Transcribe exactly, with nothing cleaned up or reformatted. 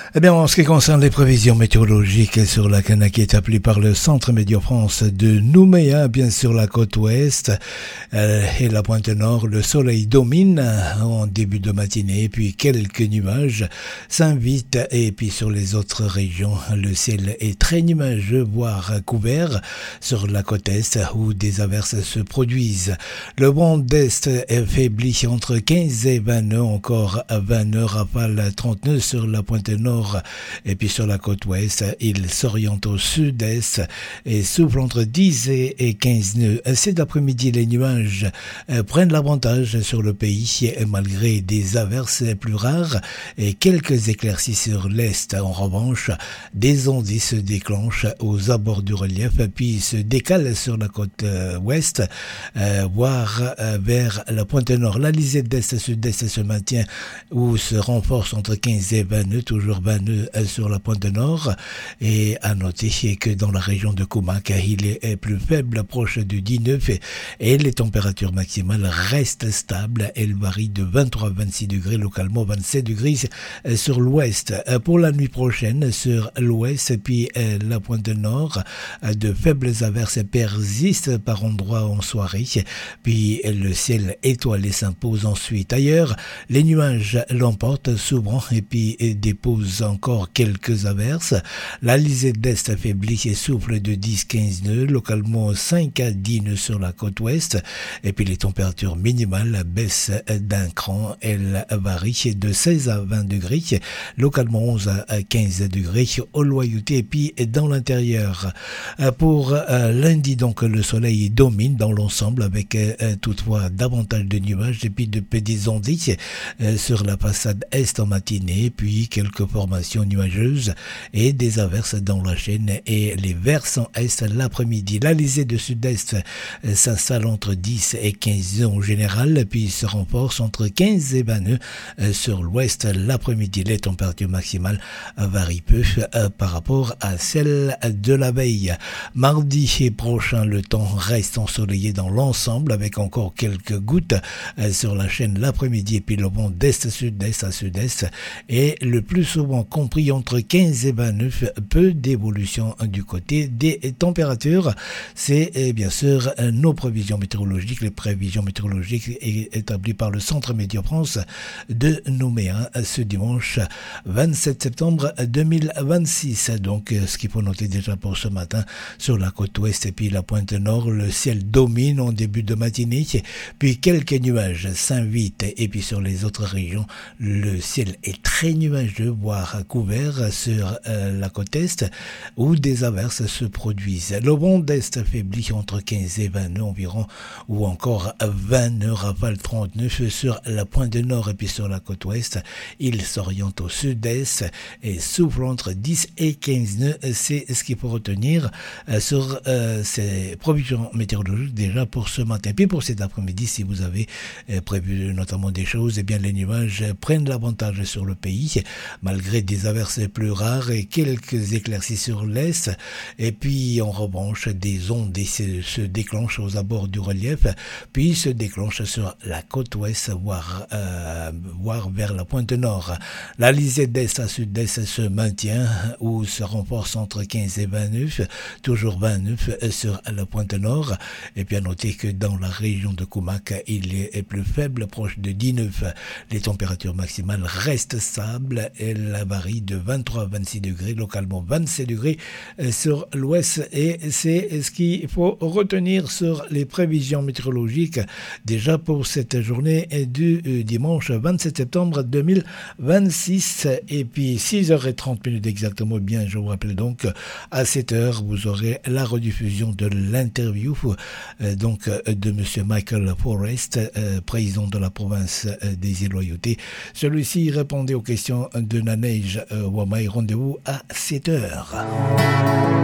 Eh bien, en ce qui concerne les prévisions météorologiques sur la Cana qui est appelée par le Centre Météo France de Nouméa, bien sur la côte ouest euh, et la pointe nord, le soleil domine en début de matinée, puis quelques nuages s'invitent, et puis sur les autres régions, le ciel est très nuageux, voire couvert sur la côte est où des averses se produisent. Le vent d'est est faibli entre quinze et vingt nœuds, encore à vingt nœuds, rafale trente nœuds sur la pointe nord. Et puis sur la côte ouest, il s'oriente au sud-est et souffle entre dix et quinze nœuds. Cet après-midi, les nuages prennent l'avantage sur le pays malgré des averses plus rares et quelques éclaircies sur l'est. En revanche, des ondes se déclenchent aux abords du relief puis se décalent sur la côte ouest, voire vers la pointe nord. La lisée d'est-sud-est se maintient ou se renforce entre quinze et vingt nœuds, toujours vingt nœuds sur la pointe nord, et à noter que dans la région de Koumak, il est plus faible, proche de dix nœuds, et les températures maximales restent stables. Elles varient de vingt-trois à vingt-six degrés, localement vingt-sept degrés sur l'ouest. Pour la nuit prochaine, sur l'ouest puis la pointe nord, de faibles averses persistent par endroits en soirée, puis le ciel étoilé s'impose ensuite. Ailleurs, les nuages l'emportent souvent et puis déposent encore quelques averses. La lisée d'est affaiblit et souffle de dix à quinze nœuds, localement cinq à dix nœuds sur la côte ouest. Et puis les températures minimales baissent d'un cran. Elles varient de seize à vingt degrés, localement onze à quinze degrés au Loyauté et puis dans l'intérieur. Pour lundi, donc, le soleil domine dans l'ensemble avec toutefois davantage de nuages et puis de petits ondits sur la façade est en matinée, puis quelques formations nuageuses et des averses dans la chaîne et les versants est l'après-midi. La lisée de sud-est s'installe entre dix et quinze nœuds en général, puis se renforce entre quinze et vingt nœuds sur l'ouest l'après-midi. Les températures maximales varient peu par rapport à celles de la veille. Mardi prochain, le temps reste ensoleillé dans l'ensemble avec encore quelques gouttes sur la chaîne l'après-midi, et puis le vent d'est-sud-est à sud-est et le plus souvent compris entre quinze et vingt nœuds, peu d'évolution du côté des températures. C'est eh bien sûr nos prévisions météorologiques, les prévisions météorologiques établies par le Centre Météo France de Nouméa ce dimanche vingt-sept septembre deux mille vingt-six. Donc ce qu'il faut noter déjà pour ce matin, sur la côte ouest et puis la pointe nord, le ciel domine en début de matinée, puis quelques nuages s'invitent, et puis sur les autres régions, le ciel est très nuageux, voire couvert sur euh, la côte est où des averses se produisent. Le vent d'est affaiblit entre quinze et vingt nœuds environ, ou encore vingt nœuds, rafale trente nœuds sur la pointe nord, et puis sur la côte ouest, il s'oriente au sud-est et souffle entre dix et quinze nœuds. C'est ce qu'il faut retenir euh, sur euh, ces prévisions météorologiques déjà pour ce matin. Puis pour cet après-midi, si vous avez euh, prévu notamment des choses, eh bien les nuages prennent l'avantage sur le pays, malgré des averses plus rares et quelques éclaircies sur l'est. Et puis en revanche, des ondes se, se déclenchent aux abords du relief, puis se déclenchent sur la côte ouest, voire, euh, voire vers la pointe nord. La lisée d'est à sud-est se maintient ou se renforce entre quinze et vingt nœuds, toujours vingt nœuds sur la pointe nord. Et puis à noter que dans la région de Koumak, il est plus faible, proche de dix nœuds. Les températures maximales restent stables. Elle varie de vingt-trois à vingt-six degrés, localement vingt-sept degrés sur l'ouest. Et c'est ce qu'il faut retenir sur les prévisions météorologiques déjà pour cette journée du dimanche vingt-sept septembre deux mille vingt-six. Et puis six heures trente minutes exactement, bien je vous rappelle donc à sept heures vous aurez la rediffusion de l'interview euh, donc de monsieur Michael Forrest, euh, président de la province des îles Loyauté. Celui-ci répondait aux questions de Nanej euh, Wamai. Rendez-vous à sept heures.